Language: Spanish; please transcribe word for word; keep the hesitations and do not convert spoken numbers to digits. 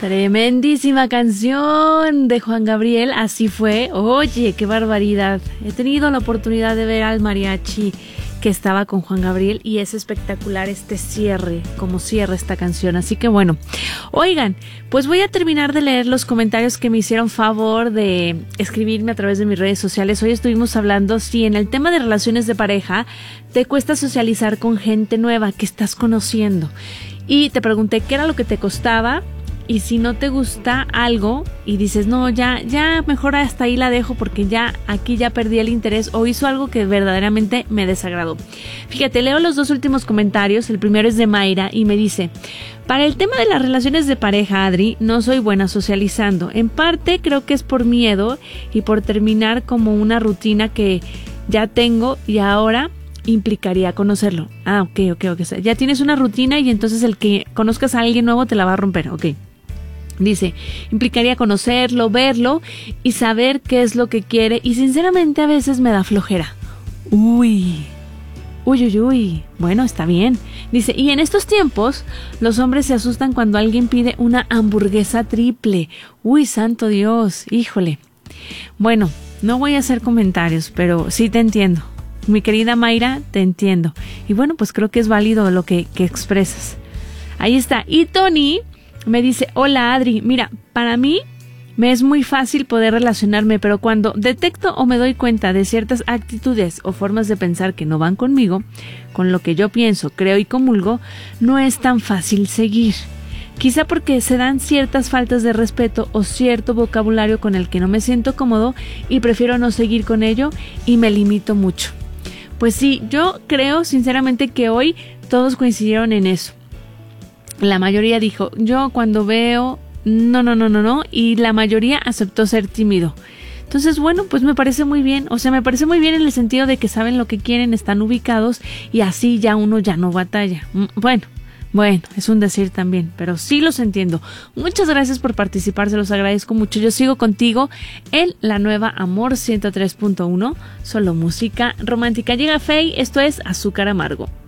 Tremendísima canción de Juan Gabriel, Así Fue. Oye, qué barbaridad. He tenido la oportunidad de ver al mariachi que estaba con Juan Gabriel y es espectacular este cierre, como cierra esta canción. Así que bueno, oigan, pues voy a terminar de leer los comentarios que me hicieron favor de escribirme a través de mis redes sociales. Hoy estuvimos hablando si en el tema de relaciones de pareja te cuesta socializar con gente nueva que estás conociendo. Y te pregunté qué era lo que te costaba. Y si no te gusta algo y dices, no, ya, ya mejor hasta ahí la dejo porque ya aquí ya perdí el interés o hizo algo que verdaderamente me desagradó. Fíjate, leo los dos últimos comentarios. El primero es de Mayra y me dice: para el tema de las relaciones de pareja, Adri, no soy buena socializando. En parte creo que es por miedo y por terminar como una rutina que ya tengo y ahora implicaría conocerlo. Ah, ok, ok, ok. O sea, ya tienes una rutina y entonces el que conozcas a alguien nuevo te la va a romper. Ok. Dice, implicaría conocerlo, verlo y saber qué es lo que quiere y sinceramente a veces me da flojera. Uy, uy, uy, uy. Bueno, está bien. Dice, y en estos tiempos los hombres se asustan cuando alguien pide una hamburguesa triple. Uy, santo Dios, híjole. Bueno, no voy a hacer comentarios, pero sí te entiendo. Mi querida Mayra, te entiendo. Y bueno, pues creo que es válido lo que, que expresas. Ahí está. Y Tony me dice, hola Adri, mira, para mí me es muy fácil poder relacionarme, pero cuando detecto o me doy cuenta de ciertas actitudes o formas de pensar que no van conmigo, con lo que yo pienso, creo y comulgo, no es tan fácil seguir. Quizá porque se dan ciertas faltas de respeto o cierto vocabulario con el que no me siento cómodo y prefiero no seguir con ello y me limito mucho. Pues sí, yo creo sinceramente que hoy todos coincidieron en eso. La mayoría dijo, yo cuando veo, no, no, no, no, no, y la mayoría aceptó ser tímido. Entonces, bueno, pues me parece muy bien, o sea, me parece muy bien en el sentido de que saben lo que quieren, están ubicados y así ya uno ya no batalla. Bueno, bueno, es un decir también, pero sí los entiendo. Muchas gracias por participar, se los agradezco mucho. Yo sigo contigo en la nueva Amor ciento tres punto uno, solo música romántica. Llega Faye, esto es Azúcar Amargo.